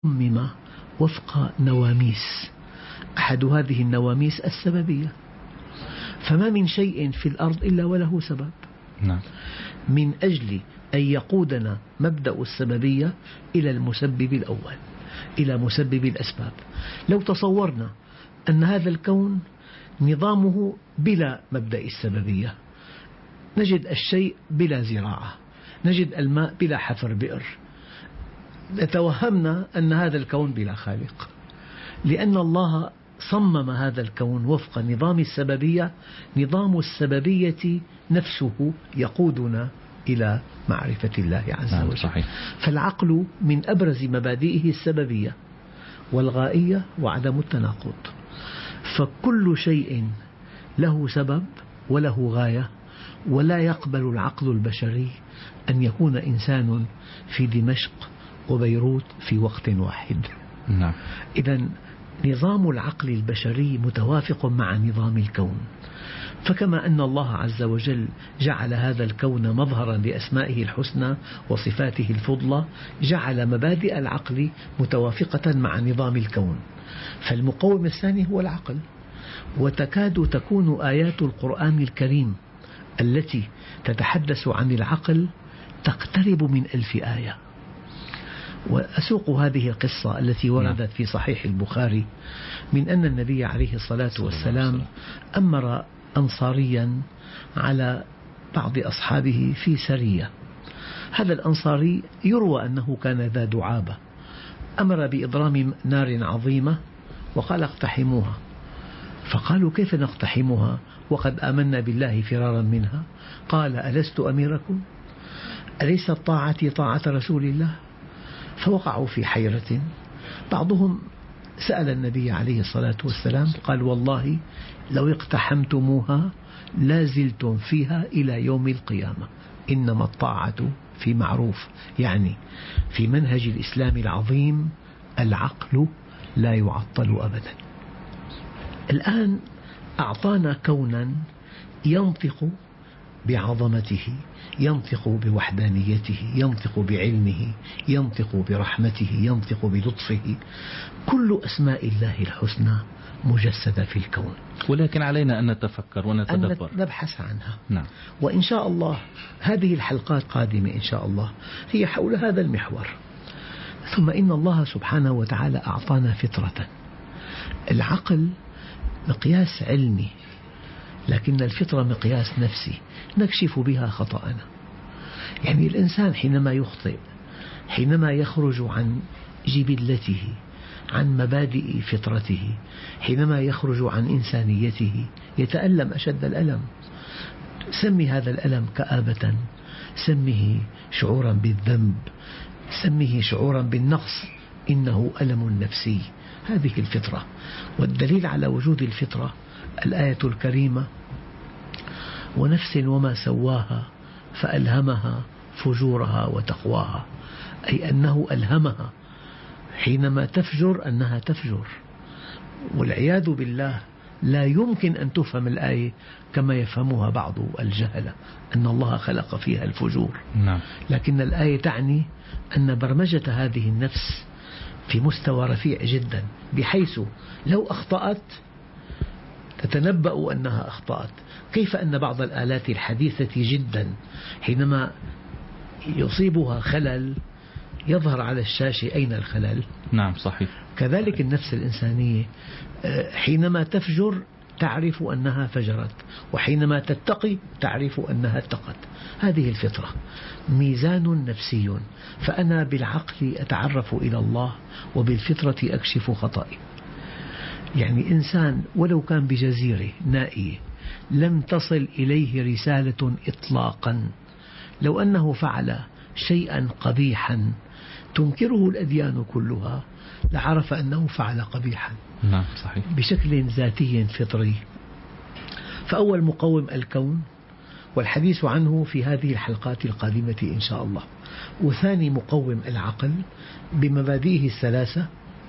مما وفق نواميس. أحد هذه النواميس السببية، فما من شيء في الأرض إلا وله سبب. نعم. من أجل أن يقودنا مبدأ السببية إلى المسبب الأول، إلى مسبب الأسباب. لو تصورنا أن هذا الكون نظامه بلا مبدأ السببية، نجد الشيء بلا زراعة، نجد الماء بلا حفر بئر، نتوهمنا أن هذا الكون بلا خالق، لأن الله صمم هذا الكون وفق نظام السببية. نظام السببية نفسه يقودنا إلى معرفة الله عز وجل. صحيح. فالعقل من أبرز مبادئه السببية والغائية وعدم التناقض، فكل شيء له سبب وله غاية، ولا يقبل العقل البشري أن يكون إنسان في دمشق وبيروت في وقت واحد. نعم. إذن نظام العقل البشري متوافق مع نظام الكون. فكما أن الله عز وجل جعل هذا الكون مظهرا لأسمائه الحسنى وصفاته الفضلى، جعل مبادئ العقل متوافقة مع نظام الكون. فالمقوم الثاني هو العقل. وتكاد تكون آيات القرآن الكريم التي تتحدث عن العقل تقترب من 1000 آية. وأسوق هذه القصة التي وردت في صحيح البخاري من أن النبي عليه الصلاة والسلام أمر أنصاريا على بعض أصحابه في سرية. هذا الأنصاري يروى أنه كان ذا دعابة، أمر بإضرام نار عظيمة وقال اقتحموها. فقالوا كيف نقتحمها وقد آمنا بالله فرارا منها؟ قال ألست أميركم؟ أليست طاعتي طاعة رسول الله؟ فوقعوا في حيرة. بعضهم سأل النبي عليه الصلاة والسلام قال والله لو اقتحمتموها لازلتم فيها إلى يوم القيامة، إنما الطاعة في معروف، يعني في منهج الإسلام العظيم العقل لا يعطل أبدا. الآن أعطانا كونا ينطق بعظمته، ينطق بوحدانيته، ينطق بعلمه، ينطق برحمته، ينطق بلطفه. كل أسماء الله الحسنى مجسدة في الكون، ولكن علينا أن نتفكر ونتدبر، أن نبحث عنها. نعم. وإن شاء الله هذه الحلقات قادمة إن شاء الله هي حول هذا المحور. ثم إن الله سبحانه وتعالى أعطانا فطرة. العقل مقياس علمي، لكن الفطرة مقياس نفسي نكشف بها خطأنا. يعني الإنسان حينما يخطئ، حينما يخرج عن جبلته، عن مبادئ فطرته، حينما يخرج عن إنسانيته، يتألم أشد الألم. سمي هذا الألم كآبة، سمه شعورا بالذنب، سمه شعورا بالنقص، إنه ألم نفسي. هذه الفطرة. والدليل على وجود الفطرة الآية الكريمة ونفس وما سواها فألهمها فجورها وتقواها، أي أنه ألهمها حينما تفجر أنها تفجر. والعياذ بالله لا يمكن أن تفهم الآية كما يفهمها بعض الجهلة أن الله خلق فيها الفجور. نعم. لكن الآية تعني أن برمجة هذه النفس في مستوى رفيع جدا، بحيث لو أخطأت تتنبأ أنها أخطأت. كيف أن بعض الآلات الحديثة جدا حينما يصيبها خلل يظهر على الشاشة أين الخلل. نعم صحيح. كذلك النفس الإنسانية حينما تفجر تعرف أنها فجرت، وحينما تتقي تعرف أنها اتقت. هذه الفطرة ميزان نفسي. فأنا بالعقل أتعرف إلى الله وبالفطرة أكشف خطئي. يعني إنسان ولو كان بجزيرة نائية لم تصل إليه رسالة إطلاقا، لو أنه فعل شيئا قبيحا تنكره الأديان كلها لعرف أنه فعل قبيحا. نعم صحيح. بشكل ذاتي فطري. فأول مقوم الكون، والحديث عنه في هذه الحلقات القادمة إن شاء الله. وثاني مقوم العقل بمبادئه الثلاثة: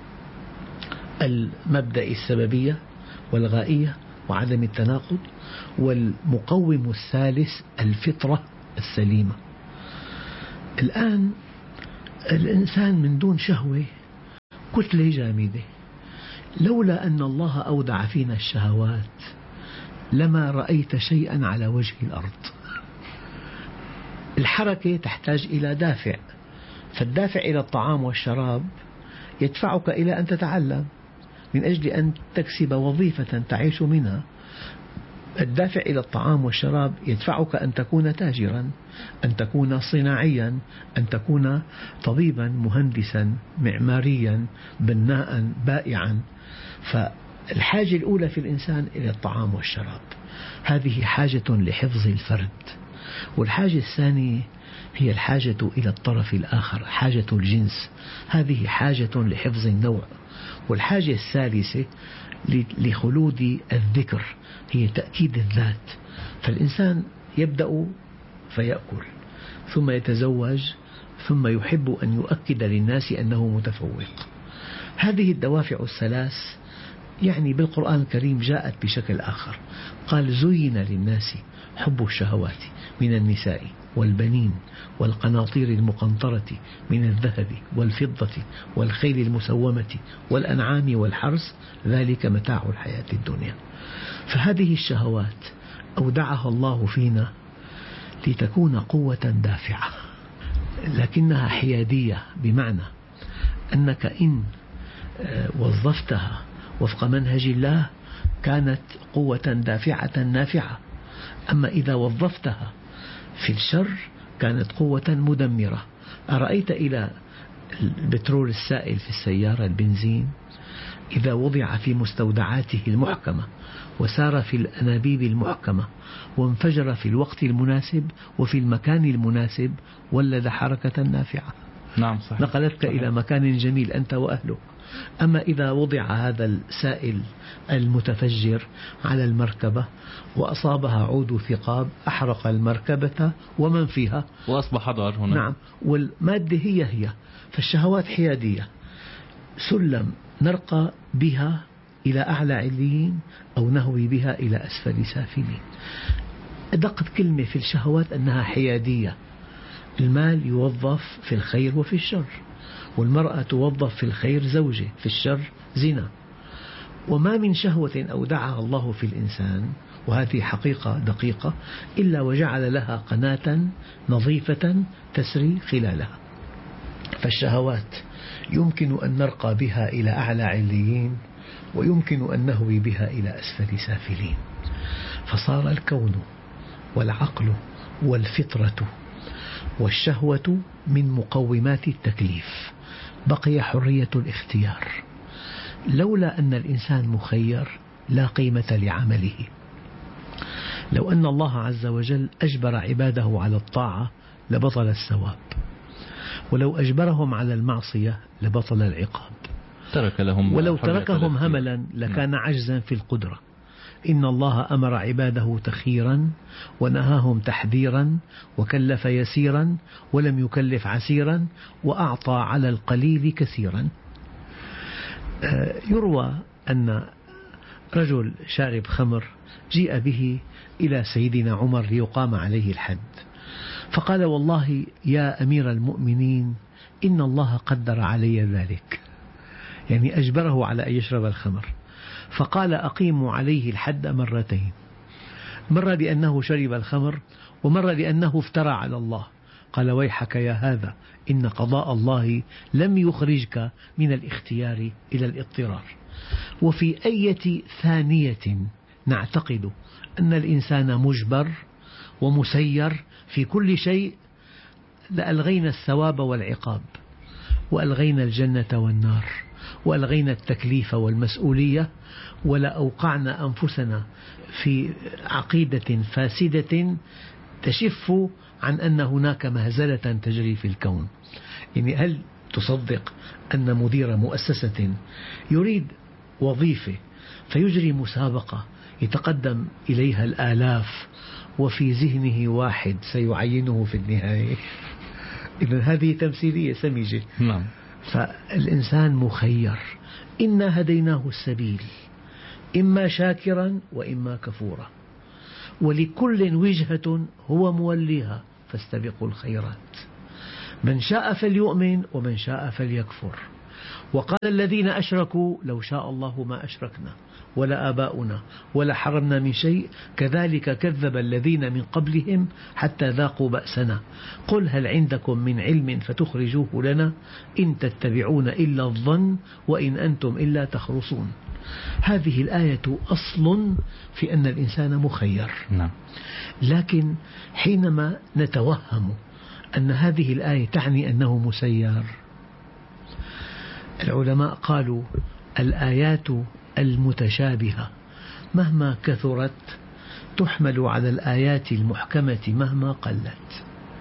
المبدأ السببية والغائية وعدم التناقض. والمقوم الثالث الفطرة السليمة. الآن الإنسان من دون شهوة كتلة جامدة. لولا أن الله أودع فينا الشهوات لما رأيت شيئا على وجه الأرض. الحركة تحتاج إلى دافع، فالدافع إلى الطعام والشراب يدفعك إلى أن تتعلم من أجل أن تكسب وظيفة تعيش منها. الدافع إلى الطعام والشراب يدفعك أن تكون تاجرا، أن تكون صناعيا، أن تكون طبيبا، مهندسا، معماريا، بناء، بائعا. فالحاجة الأولى في الإنسان إلى الطعام والشراب، هذه حاجة لحفظ الفرد. والحاجة الثانية هي الحاجة إلى الطرف الآخر، حاجة الجنس، هذه حاجة لحفظ النوع. والحاجة الثالثة لخلود الذكر، هي تأكيد الذات. فالإنسان يبدأ فيأكل، ثم يتزوج، ثم يحب أن يؤكد للناس أنه متفوق. هذه الدوافع الثلاث يعني بالقرآن الكريم جاءت بشكل آخر. قال: زين للناس حب الشهوات من النساء والبنين والقناطير المقنطرة من الذهب والفضة والخيل المسومة والأنعام والحرث، ذلك متاع الحياة الدنيا. فهذه الشهوات أودعها الله فينا لتكون قوة دافعة، لكنها حيادية، بمعنى أنك إن وظفتها وفق منهج الله كانت قوة دافعة نافعة، أما إذا وظفتها في الشر كانت قوة مدمرة. أرأيت إلى البترول السائل في السيارة، البنزين، إذا وضع في مستودعاته المحكمة وسار في الأنابيب المحكمة وانفجر في الوقت المناسب وفي المكان المناسب، ولد حركة نافعة. نعم صحيح. نقلتك صحيح. إلى مكان جميل أنت وأهلك. أما إذا وضع هذا السائل المتفجر على المركبة وأصابها عود ثقاب، أحرق المركبة ومن فيها، وأصبح ضار هنا. نعم، والمادة هي. فالشهوات حيادية، سلم نرقى بها إلى أعلى عليين أو نهوي بها إلى أسفل سافلين. أدق كلمة في الشهوات أنها حيادية. المال يوظف في الخير وفي الشر، والمرأة توظف في الخير زوجة، في الشر زنا. وما من شهوة أودعها الله في الإنسان، وهذه حقيقة دقيقة، إلا وجعل لها قناة نظيفة تسري خلالها. فالشهوات يمكن أن نرقى بها إلى أعلى عليين، ويمكن أن نهوي بها إلى أسفل سافلين. فصار الكون والعقل والفطرة والشهوة من مقومات التكليف، بقي حرية الاختيار. لولا أن الإنسان مخير لا قيمة لعمله. لو أن الله عز وجل أجبر عباده على الطاعة لبطل الثواب، ولو أجبرهم على المعصية لبطل العقاب. ولو تركهم هملا لكان عجزا في القدرة. إن الله أمر عباده تخييرا ونهاهم تحذيرا، وكلف يسيرا ولم يكلف عسيرا، وأعطى على القليل كثيرا. يروى أن رجل شارب خمر جيء به إلى سيدنا عمر ليقام عليه الحد، فقال: والله يا أمير المؤمنين إن الله قدر علي ذلك، يعني أجبره على أن يشرب الخمر. فقال: أقيموا عليه الحد مرتين، مرة لأنه شرب الخمر، ومرة لأنه افترى على الله. قال: ويحك يا هذا، إن قضاء الله لم يخرجك من الاختيار إلى الاضطرار. وفي أي ثانية نعتقد أن الإنسان مجبر ومسير في كل شيء لألغينا الثواب والعقاب، وألغينا الجنة والنار، وألغينا التكليف والمسؤولية، ولأوقعنا أنفسنا في عقيدة فاسدة تشف عن أن هناك مهزلة تجري في الكون. يعني هل تصدق أن مدير مؤسسة يريد وظيفة فيجري مسابقة يتقدم إليها الآلاف، وفي ذهنه واحد سيعينه في النهاية؟ إذن هذه تمثيلية سمجة. نعم. فالإنسان مخير. إنا هديناه السبيل، إما شاكرا وإما كفورا، ولكل وجهة هو موليها، فاستبقوا الخيرات، من شاء فليؤمن ومن شاء فليكفر. وقال الذين أشركوا لو شاء الله ما أشركنا ولا آباؤنا ولا حرمنا من شيء كذلك كذب الذين من قبلهم حتى ذاقوا بأسنا قل هل عندكم من علم فتخرجوه لنا إن تتبعون إلا الظن وإن أنتم إلا تخرصون. هذه الآية أصل في أن الإنسان مخير. لكن حينما نتوهم أن هذه الآية تعني أنه مسير، العلماء قالوا الآيات المتشابهة مهما كثرت تحمل على الآيات المحكمة مهما قلت.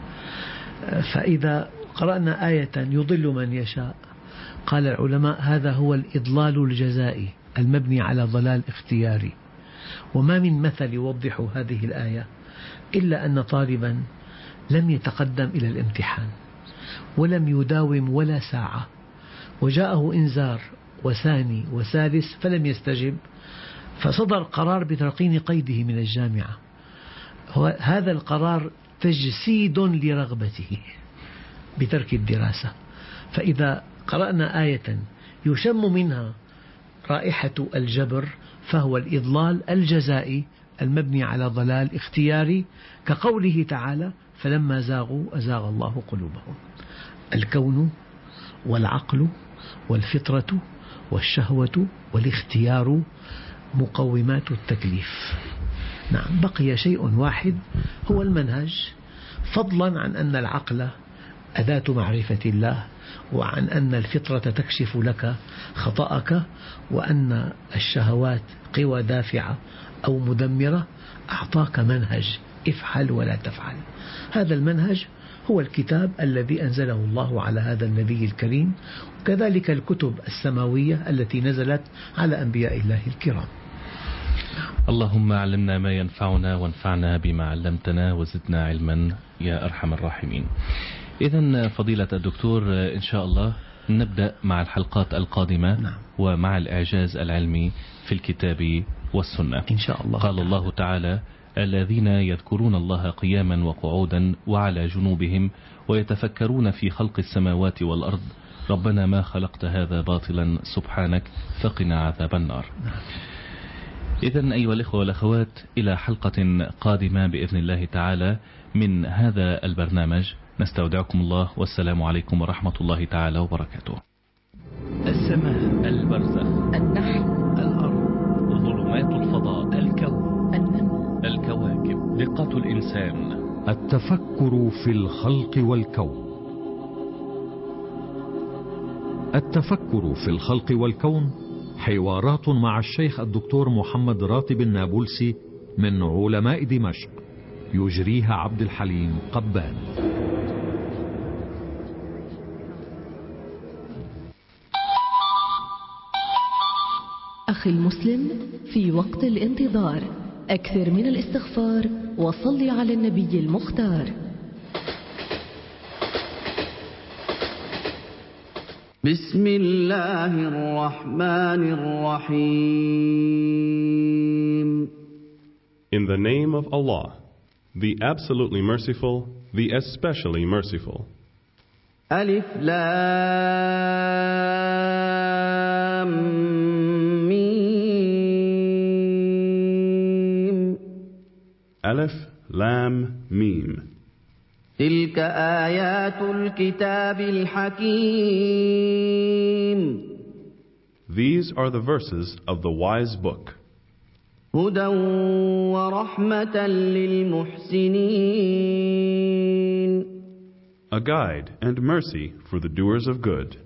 فإذا قرأنا آية يضل من يشاء قال العلماء هذا هو الإضلال الجزائي المبني على ضلال اختياري. وما من مثل يوضح هذه الآية إلا أن طالبا لم يتقدم إلى الامتحان ولم يداوم ولا ساعة وجاءه إنذار وثاني وثالث فلم يستجب فصدر قرار بترقين قيده من الجامعة. هذا القرار تجسيد لرغبته بترك الدراسة. فإذا قرأنا آية يشم منها رائحة الجبر فهو الإضلال الجزائي المبني على ضلال اختياري كقوله تعالى فلما زاغوا أزاغ الله قلوبهم. الكون والعقل والفطرة والشهوة والاختيار مقومات التكليف. نعم، بقي شيء واحد هو المنهج، فضلا عن أن العقل أداة معرفة الله وعن أن الفطرة تكشف لك خطأك وأن الشهوات قوى دافعة أو مدمرة. أعطاك منهج افعل ولا تفعل. هذا المنهج هو الكتاب الذي أنزله الله على هذا النبي الكريم، وكذلك الكتب السماوية التي نزلت على أنبياء الله الكرام. اللهم علمنا ما ينفعنا وانفعنا بما علمتنا وزدنا علما يا أرحم الراحمين. إذن فضيلة الدكتور إن شاء الله نبدأ مع الحلقات القادمة ومع الإعجاز العلمي في الكتاب والسنة إن شاء الله. قال الله تعالى الذين يذكرون الله قياما وقعودا وعلى جنوبهم ويتفكرون في خلق السماوات والأرض ربنا ما خلقت هذا باطلا سبحانك فقنا عذاب النار. إذن أيها الإخوة والأخوات إلى حلقة قادمة بإذن الله تعالى من هذا البرنامج نستودعكم الله والسلام عليكم ورحمة الله تعالى وبركاته. السماء، البرزخ، النحل، الأرض، ظلمات الفضاء، الكون، النمل، الكواكب، دقة الإنسان، التفكر في الخلق والكون. التفكر في الخلق والكون حوارات مع الشيخ الدكتور محمد راتب النابلسي من علماء دمشق يجريها عبد الحليم قبان. أخي المسلم، في وقت الانتظار أكثر من الاستغفار وصل على النبي المختار. بسم الله الرحمن الرحيم. In the name of Allah, the absolutely merciful, the especially merciful. ألف لام ميم. Aleph, Lam, Mim. تلك آيات الكتاب الحكيم. These are the verses of the wise book. هدى ورحمة للمحسنين. A guide and mercy for the doers of good.